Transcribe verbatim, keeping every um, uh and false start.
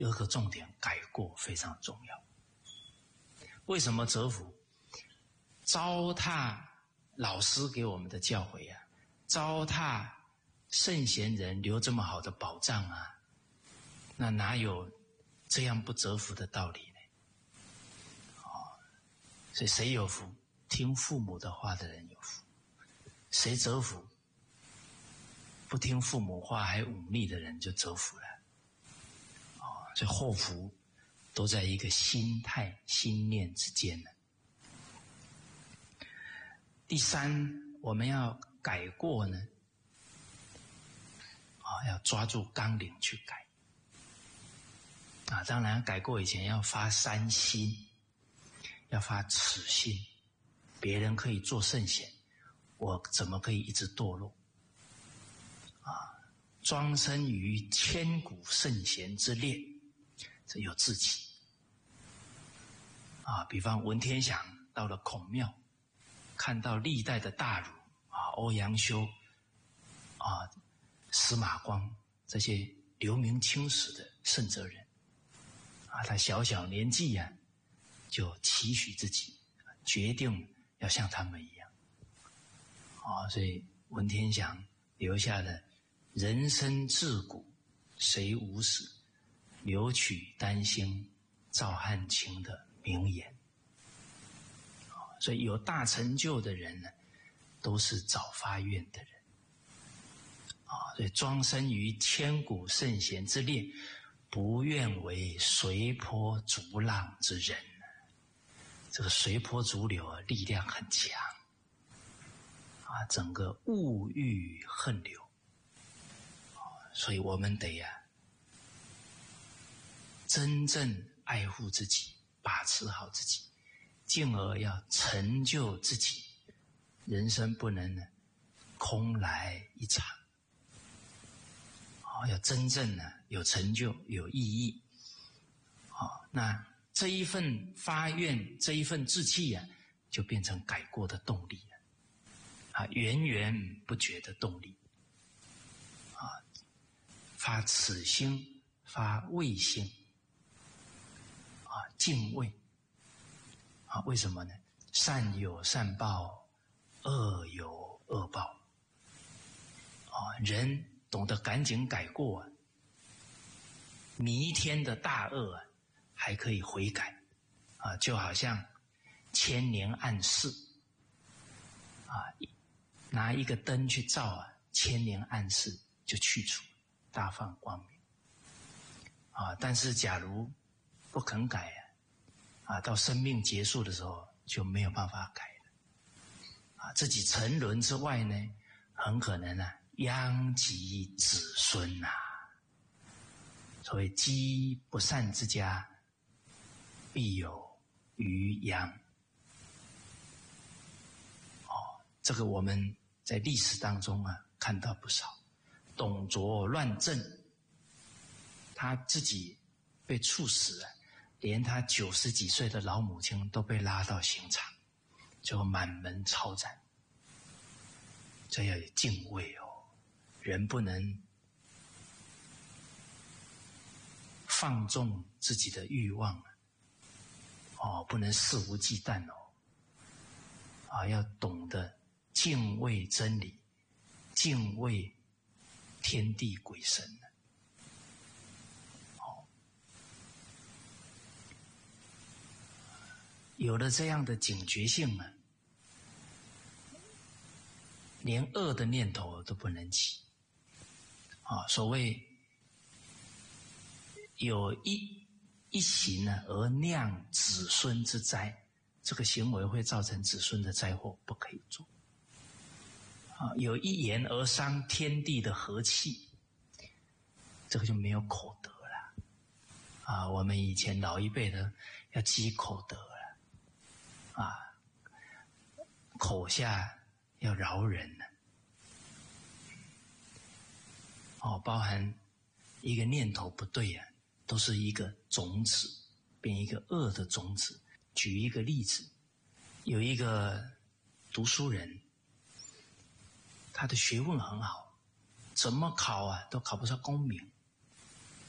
有一个重点，改过非常重要。为什么折服？糟蹋老师给我们的教诲啊，糟蹋圣贤人留这么好的宝藏啊，那哪有这样不折服的道理呢？哦，所以谁有福？听父母的话的人有福。谁折服？不听父母话还忤逆的人就折服了。哦，所以祸福都在一个心态、心念之间呢。第三，我们要改过呢，啊，要抓住纲领去改。啊，当然改过以前要发三心，要发此心。别人可以做圣贤，我怎么可以一直堕落？啊，庄生于千古圣贤之列，这有志气。啊，比方文天祥到了孔庙，看到历代的大儒啊，欧阳修啊、司马光这些留名青史的圣哲人啊，他小小年纪啊，就期许自己，决定要像他们一样。啊，所以文天祥留下的人生自古谁无死，留取丹心照汗青的名言。所以有大成就的人呢，都是早发愿的人。啊，所以庄生于千古圣贤之列，不愿为随波逐浪之人。这个随波逐流啊，力量很强啊，整个物欲横流。所以我们得呀、啊，真正爱护自己，把持好自己，进而要成就自己。人生不能呢空来一场，啊，要真正呢有成就、有意义。啊，那这一份发愿，这一份志气啊，就变成改过的动力了，啊，源源不绝的动力。啊，发此心，发畏心，啊，敬畏。啊，为什么呢？善有善报，恶有恶报。啊，人懂得赶紧改过啊，弥天的大恶啊，还可以悔改。啊，就好像千年暗室，啊，拿一个灯去照啊，千年暗室就去除，大放光明。啊，但是假如不肯改啊，啊，到生命结束的时候就没有办法改了。啊，自己沉沦之外呢，很可能啊殃及子孙呐、啊。所谓积不善之家，必有余殃。哦，这个我们在历史当中啊看到不少。董卓乱政，他自己被处死了，连他九十几岁的老母亲都被拉到刑场，就满门抄斩。这要有敬畏哦，人不能放纵自己的欲望啊，哦，不能肆无忌惮哦，啊，要懂得敬畏真理，敬畏天地鬼神呢。哦，有了这样的警觉性呢，连恶的念头都不能起。啊，所谓有一一行呢而酿子孙之灾，这个行为会造成子孙的灾祸，不可以做。啊，有一言而伤天地的和气，这个就没有口德了。啊，我们以前老一辈的要积口德了，啊，口下要饶人呢。哦，包含一个念头不对啊，都是一个种子，变一个恶的种子。举一个例子，有一个读书人，他的学问很好，怎么考啊都考不上功名，